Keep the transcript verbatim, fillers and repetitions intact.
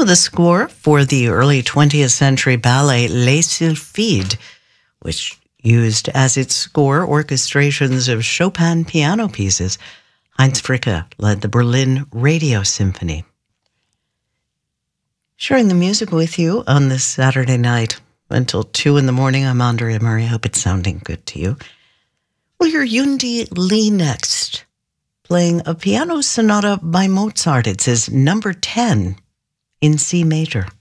with a score for the early twentieth century ballet Les Sylphides, which used as its score orchestrations of Chopin piano pieces. Heinz Fricke led the Berlin Radio Symphony. Sharing the music with you on this Saturday night until two in the morning. I'm Andrea Murray. I hope it's sounding good to you. We'll hear Yundi Lee next, playing a piano sonata by Mozart. It says number ten in C major.